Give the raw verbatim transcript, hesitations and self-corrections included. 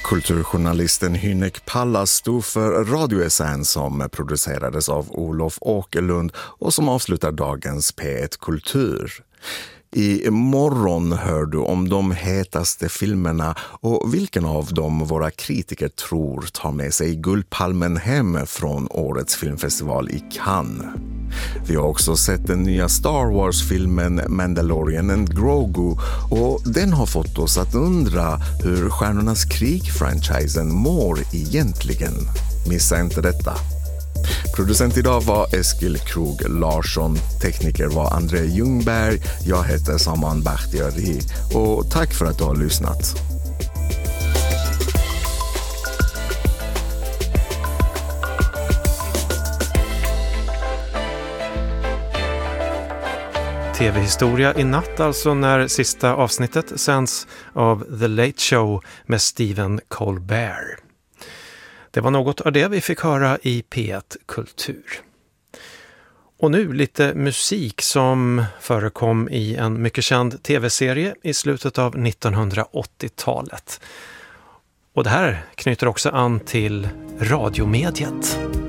Kulturjournalisten Hynek Pallas stod för radioessän som producerades av Olof Åkerlund och som avslutar dagens P ett Kultur. I morgon hör du om de hetaste filmerna och vilken av dem våra kritiker tror tar med sig Guldpalmen hem från årets filmfestival i Cannes. Vi har också sett den nya Star Wars-filmen Mandalorian and Grogu och den har fått oss att undra hur Stjärnornas krig-franchisen mår egentligen. Missa inte detta. Producent idag var Eskil Krog Larsson, tekniker var André Ljungberg, jag heter Saman Bakhtiari och tack för att du har lyssnat. T V-historia i natt alltså när sista avsnittet sänds av The Late Show med Stephen Colbert. Det var något av det vi fick höra i P ett Kultur. Och nu lite musik som förekom i en mycket känd tv-serie i slutet av nittonhundraåttiotalet. Och det här knyter också an till radiomediet.